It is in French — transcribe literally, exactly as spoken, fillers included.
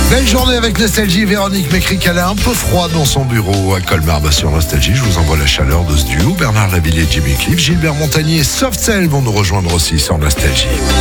Belle journée avec Nostalgie. Véronique m'écrit qu'elle est un peu froide dans son bureau à Colmar. Bah, sur Nostalgie, je vous envoie la chaleur de ce duo. Bernard Lavilliers, Jimmy Cliff, Gilbert Montagnier et Soft Cell vont nous rejoindre aussi sur Nostalgie.